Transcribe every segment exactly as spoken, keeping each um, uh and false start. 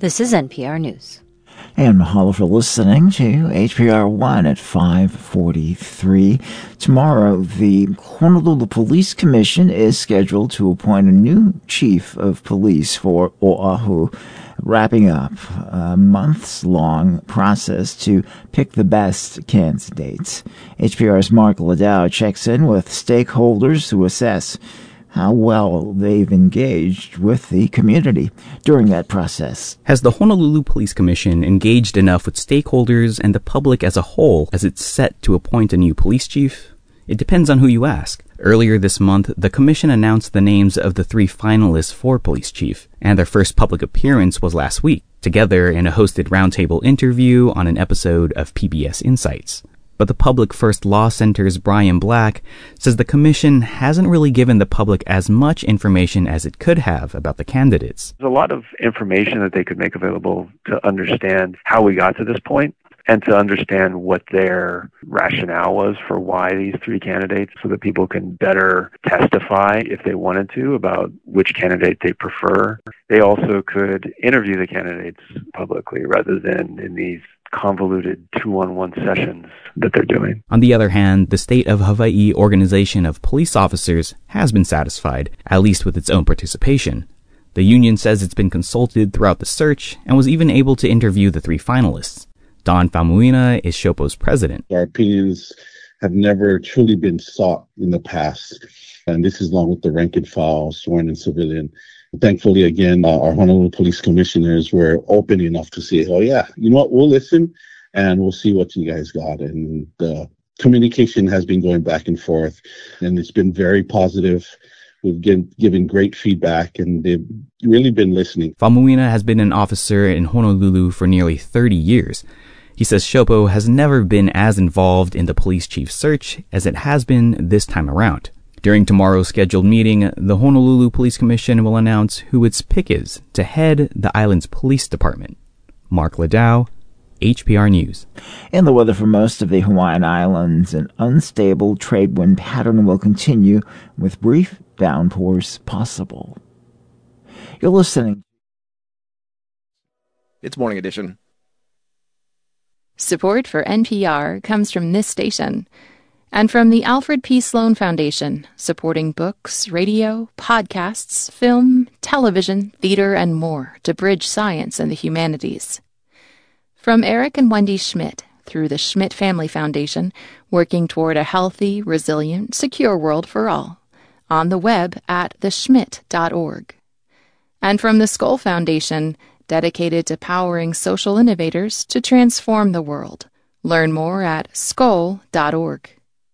This is N P R News. And mahalo for listening to H P R one at five forty-three. Tomorrow, the Honolulu Police Commission is scheduled to appoint a new chief of police for Oahu, wrapping up a months-long process to pick the best candidates. H P R's Mark Ladau checks in with stakeholders to assess how well they've engaged with the community during that process. Has the Honolulu Police Commission engaged enough with stakeholders and the public as a whole as it's set to appoint a new police chief? It depends on who you ask. Earlier this month, the commission announced the names of the three finalists for police chief, and their first public appearance was last week, together in a hosted roundtable interview on an episode of P B S Insights. But the Public First Law Center's Brian Black says the commission hasn't really given the public as much information as it could have about the candidates. There's a lot of information that they could make available to understand how we got to this point and to understand what their rationale was for why these three candidates, so that people can better testify if they wanted to about which candidate they prefer. They also could interview the candidates publicly rather than in these convoluted two-on-one sessions that they're doing. On the other hand, the State of Hawaii Organization of Police Officers has been satisfied, at least with its own participation. The union says it's been consulted throughout the search and was even able to interview the three finalists. Don Faumuina is SHOPO's president. Our opinions have never truly been sought in the past, and this is along with the rank and file, sworn and civilian. Thankfully, again, uh, our Honolulu Police Commissioners were open enough to say, oh, yeah, you know what, we'll listen and we'll see what you guys got. And the communication has been going back and forth, and it's been very positive. We've given, given great feedback, and they've really been listening. Faumuina has been an officer in Honolulu for nearly thirty years. He says SHOPO has never been as involved in the police chief search as it has been this time around. During tomorrow's scheduled meeting, the Honolulu Police Commission will announce who its pick is to head the island's police department. Mark Ladau, H P R News. In the weather for most of the Hawaiian Islands, an unstable trade wind pattern will continue with brief downpours possible. You're listening. It's Morning Edition. Support for N P R comes from this station and from the Alfred P. Sloan Foundation, supporting books, radio, podcasts, film, television, theater, and more to bridge science and the humanities. From Eric and Wendy Schmidt, through the Schmidt Family Foundation, working toward a healthy, resilient, secure world for all. On the web at the schmidt dot org. And from the Skoll Foundation, dedicated to powering social innovators to transform the world. Learn more at skoll dot org.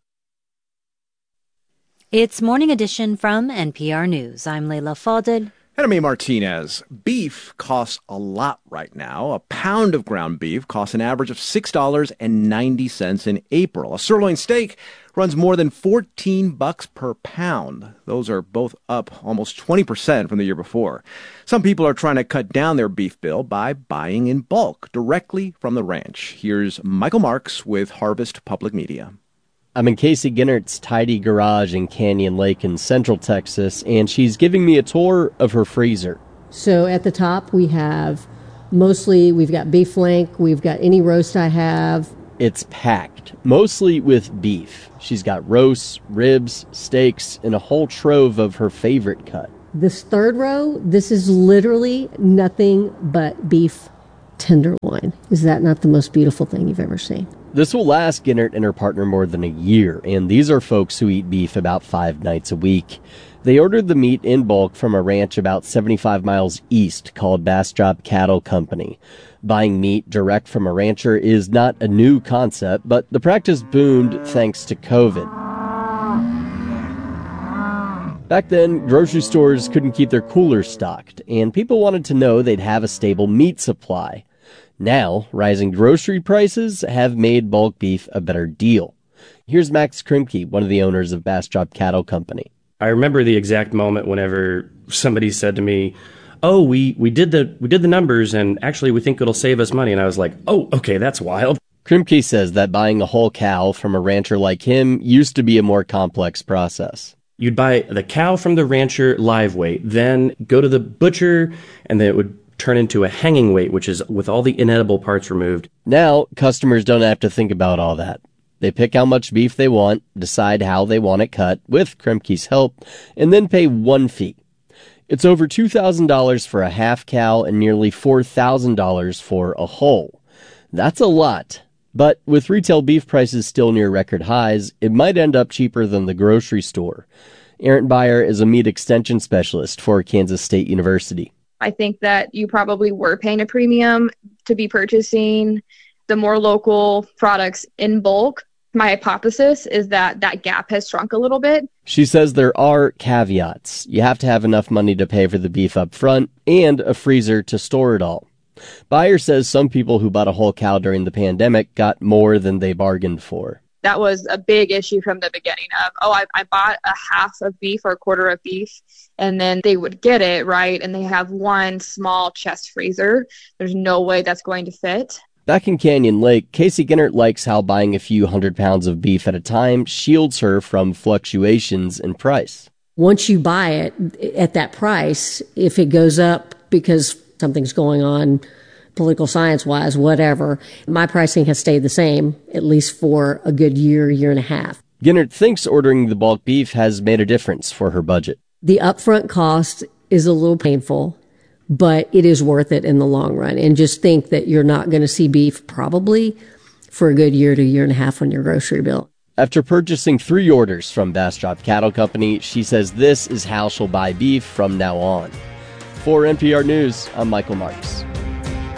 It's Morning Edition from N P R News. I'm Leila Fadel. And I'm A. Martinez. Beef costs a lot right now. A pound of ground beef costs an average of six dollars and ninety cents in April. A sirloin steak runs more than fourteen bucks per pound. Those are both up almost twenty percent from the year before. Some people are trying to cut down their beef bill by buying in bulk directly from the ranch. Here's Michael Marks with Harvest Public Media. I'm in Casey Ginnert's tidy garage in Canyon Lake in Central Texas, and she's giving me a tour of her freezer. So at the top we have mostly, we've got beef flank, we've got any roast I have. It's packed, mostly with beef. She's got roasts, ribs, steaks, and a whole trove of her favorite cut. This third row, this is literally nothing but beef tenderloin. Is that not the most beautiful thing you've ever seen? This will last Ginnert and her partner more than a year, and these are folks who eat beef about five nights a week. They ordered the meat in bulk from a ranch about seventy-five miles east called Bastrop Cattle Company. Buying meat direct from a rancher is not a new concept, but the practice boomed thanks to COVID. Back then, grocery stores couldn't keep their coolers stocked, and people wanted to know they'd have a stable meat supply. Now, rising grocery prices have made bulk beef a better deal. Here's Max Krimke, one of the owners of Bastrop Cattle Company. I remember the exact moment whenever somebody said to me, oh, we, we did the we did the numbers, and actually we think it'll save us money. And I was like, oh, okay, that's wild. Krimke says that buying a whole cow from a rancher like him used to be a more complex process. You'd buy the cow from the rancher live weight, then go to the butcher, and then it would turn into a hanging weight, which is with all the inedible parts removed. Now, customers don't have to think about all that. They pick how much beef they want, decide how they want it cut, with Kremke's help, and then pay one fee. It's over two thousand dollars for a half cow and nearly four thousand dollars for a whole. That's a lot. But with retail beef prices still near record highs, it might end up cheaper than the grocery store. Erin Beyer is a meat extension specialist for Kansas State University. I think that you probably were paying a premium to be purchasing the more local products in bulk. My hypothesis is that that gap has shrunk a little bit. She says there are caveats. You have to have enough money to pay for the beef up front and a freezer to store it all. Beyer says some people who bought a whole cow during the pandemic got more than they bargained for. That was a big issue from the beginning of, oh, I, I bought a half of beef or a quarter of beef, and then they would get it, right? And they have one small chest freezer. There's no way that's going to fit. Back in Canyon Lake, Casey Ginnert likes how buying a few hundred pounds of beef at a time shields her from fluctuations in price. Once you buy it at that price, if it goes up because something's going on political science-wise, whatever, my pricing has stayed the same, at least for a good year, year and a half. Ginnert thinks ordering the bulk beef has made a difference for her budget. The upfront cost is a little painful, but it is worth it in the long run. And just think that you're not going to see beef probably for a good year to year and a half on your grocery bill. After purchasing three orders from Bastrop Cattle Company, she says this is how she'll buy beef from now on. For N P R News, I'm Michael Marks.